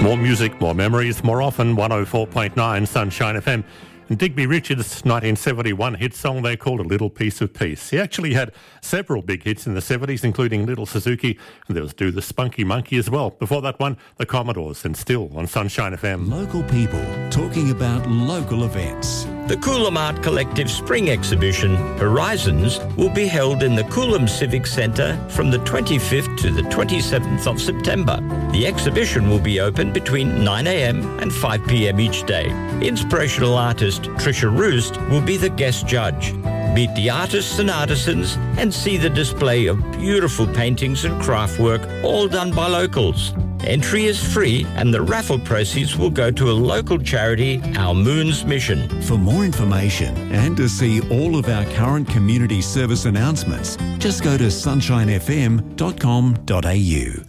More music, more memories, more often. 104.9 Sunshine FM. And Digby Richards' 1971 hit song they called A Little Piece of Peace. He actually had several big hits in the 70s, including Little Suzuki, and there was Do the Spunky Monkey as well. Before that one, the Commodores, and still on Sunshine FM. Local people talking about local events. The Coolum Art Collective Spring Exhibition, Horizons, will be held in the Coolum Civic Centre from the 25th to the 27th of September. The exhibition will be open between 9am and 5pm each day. Inspirational artist Trisha Roost will be the guest judge. Meet the artists and artisans and see the display of beautiful paintings and craft work, all done by locals. Entry is free and the raffle proceeds will go to a local charity, Our Moon's Mission. For more information and to see all of our current community service announcements, just go to sunshinefm.com.au.